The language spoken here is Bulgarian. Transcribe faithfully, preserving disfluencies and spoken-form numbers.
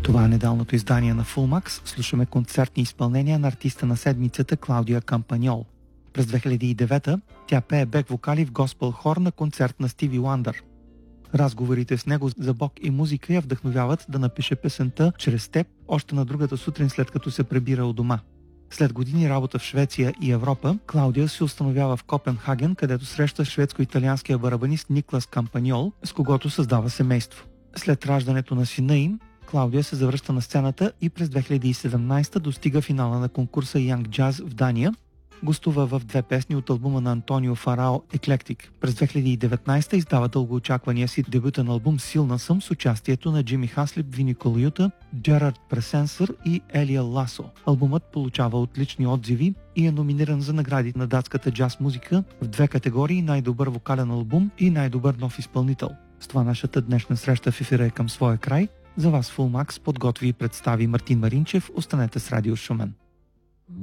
Това е недалното издание на Fullmax. Слушаме концертни изпълнения на артиста на седмицата Клаудия Кампаньол. През две хиляди и девета тя пее бек-вокали в госпел хор на концерт на Стиви Уандър. Разговорите с него за Бог и музика я вдъхновяват да напише песента "Чрез теб" още на другата сутрин, след като се прибира у дома. След години работа в Швеция и Европа, Клаудия се установява в Копенхаген, където среща шведско-италианския барабанист Никлас Кампаньол, с когото създава семейство. След раждането на сина им, Клаудия се завръща на сцената и през две хиляди и седемнадесета достига финала на конкурса Young Jazz в Дания. Гостува в две песни от албума на Антонио Фарао "Eclectic". През две хиляди и деветнадесета издава дългоочаквания си дебютен албум "Силна съм" с участието на Джими Хаслип, Вини Колюта, Джерард Пресенсър и Елия Ласо. Албумът получава отлични отзиви и е номиниран за награди на датската джаз музика в две категории: най-добър вокален албум и най-добър нов изпълнител. С това нашата днешна среща в ефира е към своя край. За вас Fullmax подготви и представи Мартин Маринчев. Останете с Радио Шумен.